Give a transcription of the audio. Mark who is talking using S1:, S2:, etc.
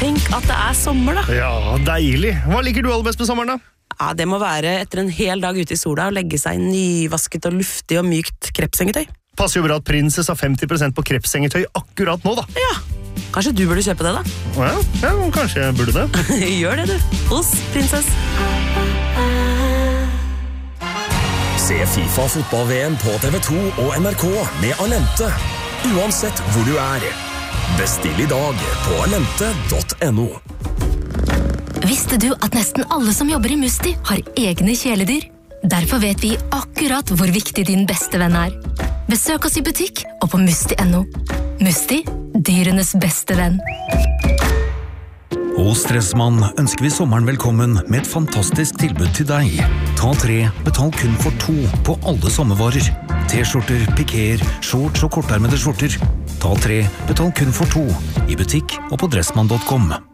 S1: Tenk at det sommer da.
S2: Ja, deilig. Hva liker du aller best med sommeren da?
S1: Ja, det må være etter en hel dag ute i sola og legge seg i nyvasket og luftig og mykt krepsengetøy.
S2: Passer jo bra at Princess har 50% på krepsengetøy akkurat nå da.
S1: Ja, kanskje du burde kjøpe det da?
S2: Ja, kanskje jeg burde det.
S1: Gjør det du, hos Princess.
S3: Se FIFA fotball-VM på TV2 og NRK med Alente. Uansett hvor du Bestill i dag på alente.no.
S4: Visste du at nesten alle som jobber i Musti har egne kjæledyr? Derfor vet vi akkurat hvor viktig din beste venn Besøk oss i butikk og på musti.no. Musti, dyrenes beste venn.
S5: Hos Dressmann ønsker vi sommeren velkommen med et fantastisk tilbud til deg. Ta 3, betal kun for 2 på alle sommervarer. T-skjorter, pikéer, shorts og kortarmede skjorter. Ta 3, betal kun for 2 i butikk og på dressmann.com.